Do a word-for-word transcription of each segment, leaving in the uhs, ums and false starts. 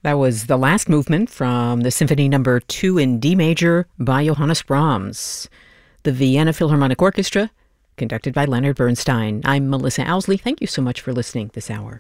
That was the last movement from the Symphony Number two in D major by Johannes Brahms. The Vienna Philharmonic Orchestra, conducted by Leonard Bernstein. I'm Melissa Owsley. Thank you so much for listening this hour.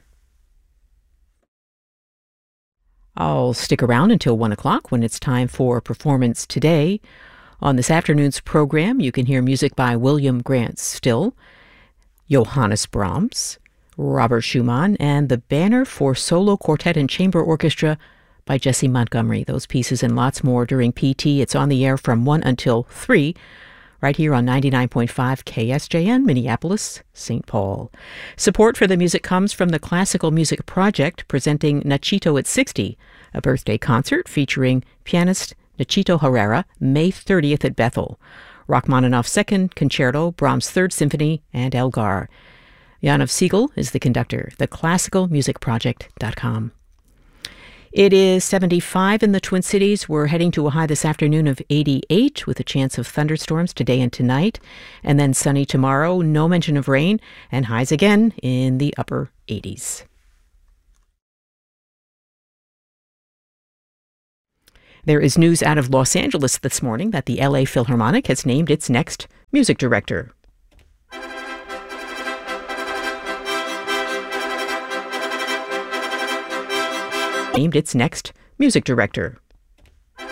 I'll stick around until one o'clock when it's time for Performance Today. On this afternoon's program, you can hear music by William Grant Still, Johannes Brahms, Robert Schumann, and the Banner for Solo Quartet and Chamber Orchestra by Jesse Montgomery. Those pieces and lots more during P T. It's on the air from one until three, right here on ninety-nine point five K S J N, Minneapolis, Saint Paul. Support for the music comes from the Classical Music Project, presenting Nachito at sixty, a birthday concert featuring pianist Nachito Herrera, May thirtieth at Bethel. Rachmaninoff's Second Concerto, Brahms' Third Symphony, and Elgar. Janov Siegel is the conductor. the classical music project dot com. It is seventy-five in the Twin Cities. We're heading to a high this afternoon of eighty-eight with a chance of thunderstorms today and tonight, and then sunny tomorrow, no mention of rain, and highs again in the upper eighties. There is news out of Los Angeles this morning that the L A Philharmonic has named its next music director. Named its next music director.